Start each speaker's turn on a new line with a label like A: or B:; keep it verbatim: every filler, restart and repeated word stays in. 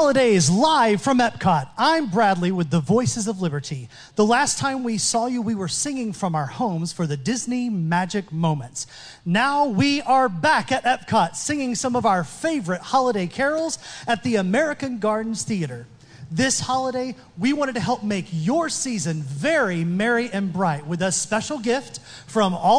A: holidays live from Epcot. I'm Bradley with the Voices of Liberty. The last time we saw you, we were singing from our homes for the Disney Magic Moments. Now we are back at Epcot singing some of our favorite holiday carols at the American Gardens Theater. This holiday, we wanted to help make your season very merry and bright with a special gift from all